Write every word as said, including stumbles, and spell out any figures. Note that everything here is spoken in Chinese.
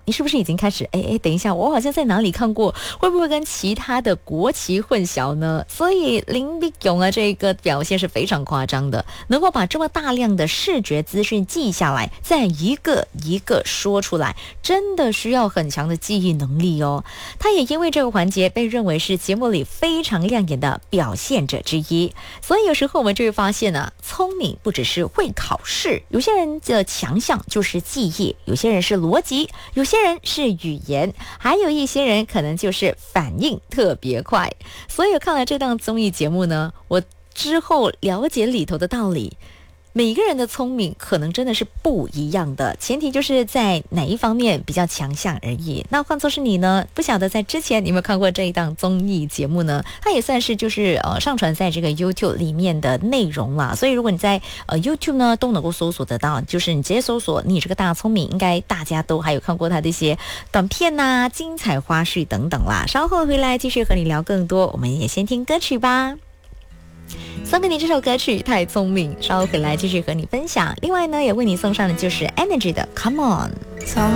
你是不是已经开始哎哎，等一下，我好像在哪里看过，会不会跟其他的国旗混淆呢？所以林碧勇啊，这个表现是非常夸张的，能够把这么大量的视觉资讯记下来，再一个一个说出来，真的需要很强的记忆能力哦。他也因为这个环节被认为是节目里非常亮眼的表现者之一。所以有时候我们就会发现呢、啊，聪明不只是会考试，有些人的强项就是记忆，有些人是逻辑，有些人是语言，还有一些人可能就是反应特别快。所以看了这档综艺节目呢，我之后了解里头的道理，每个人的聪明可能真的是不一样的，前提就是在哪一方面比较强项而已。那换作是你呢，不晓得在之前你有没有看过这一档综艺节目呢？它也算是就是呃上传在这个 YouTube 里面的内容啦，所以如果你在呃 YouTube 呢都能够搜索得到，就是你直接搜索你这个大聪明，应该大家都还有看过它的一些短片啊、精彩花絮等等啦。稍后回来继续和你聊更多，我们也先听歌曲吧。送给你这首歌曲《太聪明》，稍后回来继续和你分享。另外呢，也为你送上的就是 Energy 的 Come On。